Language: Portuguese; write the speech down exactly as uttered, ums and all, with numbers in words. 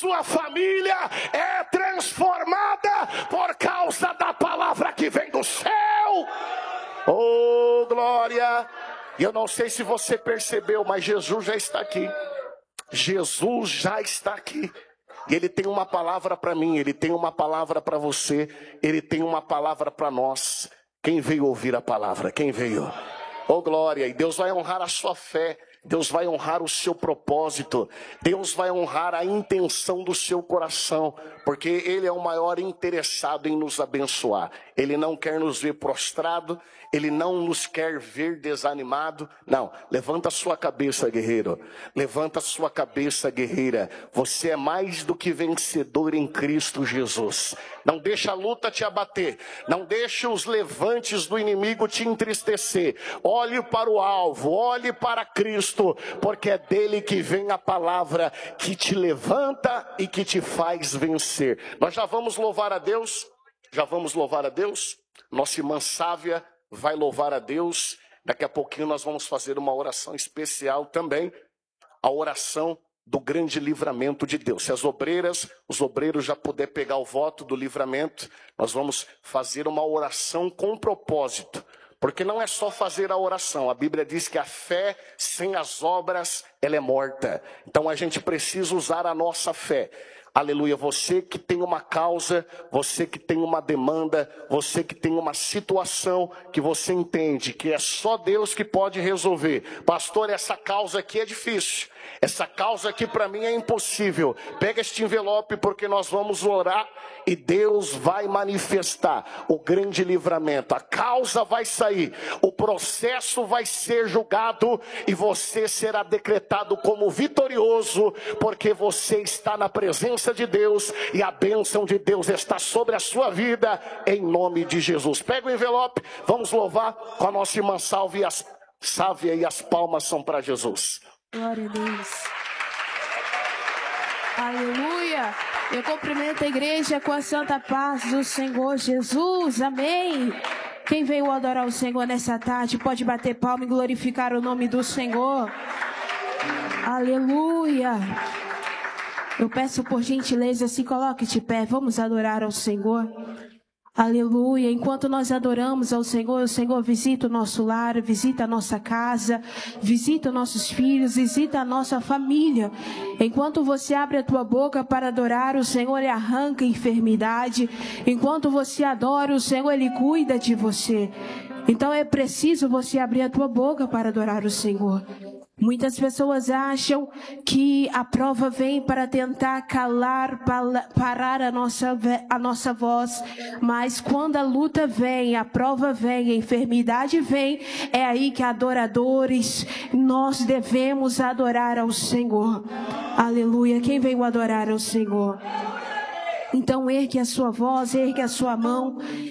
sua família é transformada por causa da palavra que vem do céu. Oh, glória! E eu não sei se você percebeu, mas Jesus já está aqui. Jesus já está aqui. E Ele tem uma palavra para mim, Ele tem uma palavra para você, Ele tem uma palavra para nós. Quem veio ouvir a palavra? Quem veio? Oh, glória! E Deus vai honrar a sua fé. Deus vai honrar o seu propósito. Deus vai honrar a intenção do seu coração. Porque Ele é o maior interessado em nos abençoar. Ele não quer nos ver prostrado. Ele não nos quer ver desanimado. Não, levanta a sua cabeça, guerreiro. Levanta a sua cabeça, guerreira. Você é mais do que vencedor em Cristo Jesus. Não deixa a luta te abater. Não deixe os levantes do inimigo te entristecer. Olhe para o alvo, olhe para Cristo, porque é dele que vem a palavra que te levanta e que te faz vencer. Nós já vamos louvar a Deus? Já vamos louvar a Deus? Nossa irmã Sávia vai louvar a Deus. Daqui a pouquinho nós vamos fazer uma oração especial também. A oração do grande livramento de Deus. Se as obreiras, os obreiros já puder pegar o voto do livramento, nós vamos fazer uma oração com propósito. Porque não é só fazer a oração. A Bíblia diz que a fé sem as obras, ela é morta. Então a gente precisa usar a nossa fé. Aleluia, você que tem uma causa, você que tem uma demanda, você que tem uma situação que você entende que é só Deus que pode resolver. Pastor, essa causa aqui é difícil, essa causa aqui para mim é impossível. Pega este envelope porque nós vamos orar e Deus vai manifestar o grande livramento. A causa vai sair, o processo vai ser julgado e você será decretado como vitorioso, porque você está na presença de Deus e a bênção de Deus está sobre a sua vida, em nome de Jesus. Pega o envelope, vamos louvar com a nossa irmã Sálvia e as, Sávia e as palmas são para Jesus. Glória a Deus. Aleluia. Eu cumprimento a igreja com a santa paz do Senhor Jesus. Amém. Quem veio adorar o Senhor nessa tarde pode bater palma e glorificar o nome do Senhor. Aleluia. Eu peço por gentileza, se coloque de pé, vamos adorar ao Senhor. Aleluia, enquanto nós adoramos ao Senhor, o Senhor visita o nosso lar, visita a nossa casa, visita nossos filhos, visita a nossa família. Enquanto você abre a tua boca para adorar, o Senhor Ele arranca a enfermidade. Enquanto você adora, o Senhor Ele cuida de você. Então é preciso você abrir a tua boca para adorar o Senhor. Muitas pessoas acham que a prova vem para tentar calar, parar a nossa, a nossa voz. Mas quando a luta vem, a prova vem, a enfermidade vem, é aí que adoradores, nós devemos adorar ao Senhor. Aleluia. Quem veio adorar ao Senhor? Então ergue a sua voz, ergue a sua mão